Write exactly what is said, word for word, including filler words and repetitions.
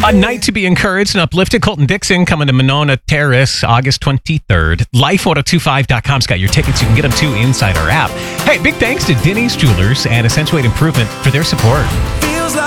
A night to be encouraged and uplifted. Colton Dixon coming to Monona Terrace, August twenty-third. life auto twenty-five dot com's got your tickets. You can get them too inside our app. Hey, big thanks to Denny's Jewelers and Accentuate Improvement for their support.